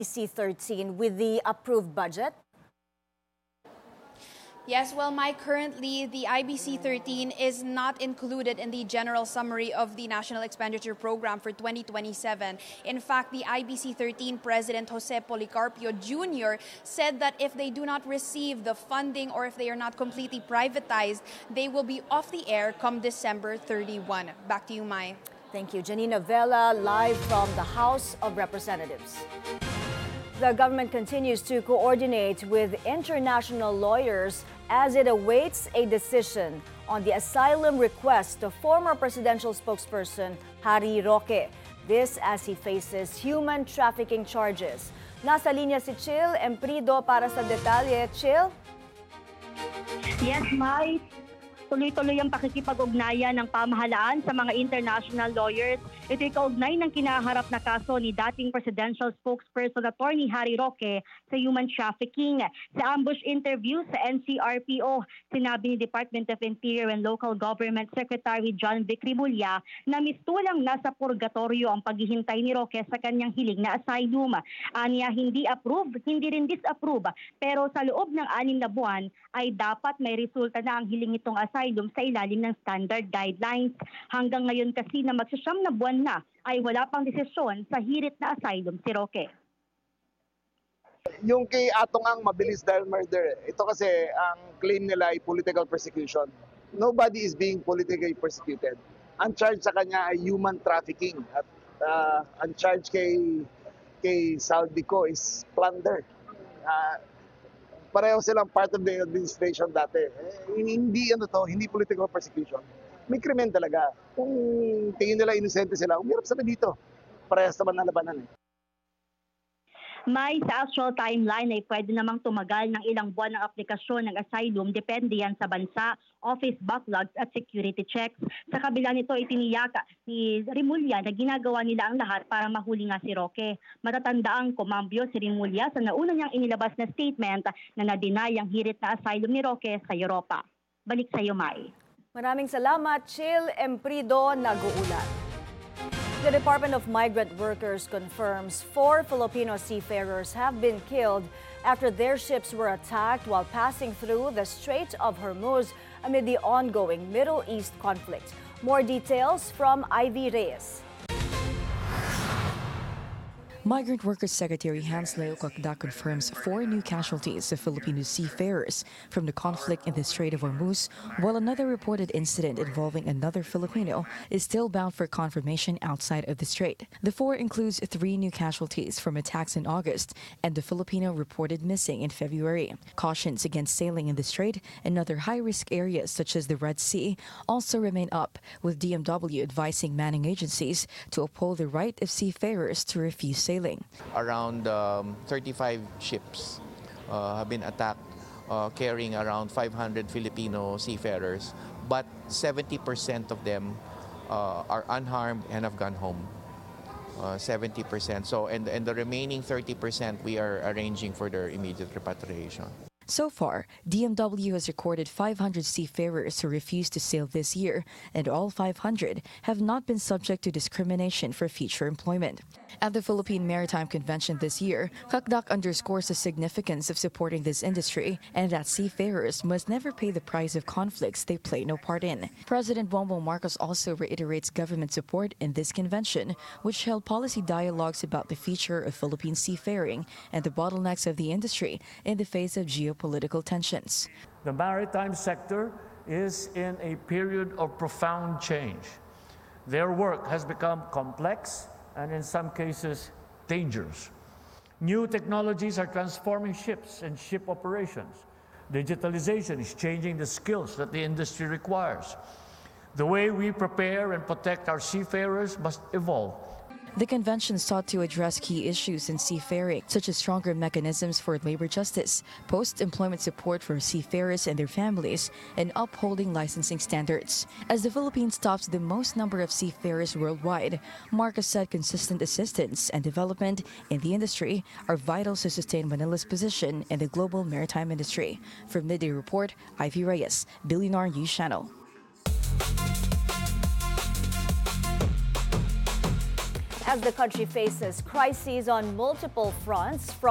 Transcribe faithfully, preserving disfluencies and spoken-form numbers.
C thirteen with the approved budget? Yes, well, Mike, currently the I B C thirteen is not included in the general summary of the National Expenditure Program for twenty twenty-seven. In fact, the I B C thirteen President Jose Policarpio Junior said that if they do not receive the funding or if they are not completely privatized, they will be off the air come December thirty-first. Back to you, Mai. Thank you. Janina Vela, live from the House of Representatives. The government continues to coordinate with international lawyers as it awaits a decision on the asylum request of former presidential spokesperson Harry Roque. This as he faces human trafficking charges. Nasa linya si Chill Emprido para sa detalye. Chill? Yes, Mai. Tuloy-tuloy ang pakikipag-ugnayan ng pamahalaan sa mga international lawyers. Ito'y kaugnay ng kinaharap na kaso ni dating presidential spokesperson Attorney Harry Roque sa human trafficking. Sa ambush interview sa N C R P O, sinabi ni Department of Interior and Local Government Secretary John Vic Rimulya na mistulang nasa purgatorio ang paghihintay ni Roque sa kanyang hiling na asylum. Aniya, hindi approve, hindi rin disapprove, pero sa loob ng anim na buwan ay dapat may resulta na ang hiling itong asylum sa ilalim ng standard guidelines. Hanggang ngayon kasi na magsasyam na buwan na ay wala pang desisyon sa hirit na asylum si Roque. Yung kay Atong Ang mabilis dahil murder, ito kasi ang claim nila ay political persecution. Nobody is being politically persecuted. Ang charge sa kanya ay human trafficking at uh, ang charge kay kay Saldico is plunder. Uh, pareho silang part of the administration dati. Eh, hindi ano to, hindi political persecution. May krimen talaga. Kung tingin nila inosente sila, umirap sila dito. Parehas naman na labanan eh. May sa actual timeline ay pwede namang tumagal ng ilang buwan ng aplikasyon ng asylum, depende yan sa bansa, office backlogs at security checks. Sa kabila nito, itiniyaka ni Rimulya na ginagawa nila ang lahat para mahuli nga si Roque. Matatandaan kumambyo si Rimulya sa nauna niyang inilabas na statement na na-deny ang hirit na asylum ni Roque sa Europa. Balik sa iyo, Mai. Maraming salamat, Chill Emprido, nag-uulat. The Department of Migrant Workers confirms four Filipino seafarers have been killed after their ships were attacked while passing through the Strait of Hormuz amid the ongoing Middle East conflict. More details from Ivy Reyes. Migrant Workers Secretary Hans Leo Kakdak confirms four new casualties of Filipino seafarers from the conflict in the Strait of Hormuz, while another reported incident involving another Filipino is still bound for confirmation outside of the strait. The four includes three new casualties from attacks in August and the Filipino reported missing in February. Cautions against sailing in the strait and other high-risk areas such as the Red Sea also remain up, with D M W advising manning agencies to uphold the right of seafarers to refuse sailing. Around um, thirty-five ships uh, have been attacked uh, carrying around five hundred Filipino seafarers, but seventy percent of them uh, are unharmed and have gone home. Uh, seventy percent. So, and, and the remaining thirty percent we are arranging for their immediate repatriation. So far, D M W has recorded five hundred seafarers who refused to sail this year, and all five hundred have not been subject to discrimination for future employment. At the Philippine Maritime Convention this year, Kakdak underscores the significance of supporting this industry and that seafarers must never pay the price of conflicts they play no part in. President Bongbong Marcos also reiterates government support in this convention, which held policy dialogues about the future of Philippine seafaring and the bottlenecks of the industry in the face of geopolitical tensions. The maritime sector is in a period of profound change. Their work has become complex and in some cases dangerous. New technologies are transforming ships and ship operations. Digitalization is changing the skills that the industry requires. The way we prepare and protect our seafarers must evolve. The convention sought to address key issues in seafaring, such as stronger mechanisms for labor justice, post-employment support for seafarers and their families, and upholding licensing standards. As the Philippines tops the most number of seafarers worldwide, Marcos said consistent assistance and development in the industry are vital to sustain Manila's position in the global maritime industry. From Midday Report, Ivy Reyes, Billionaire News Channel. as the country faces crises on multiple fronts, from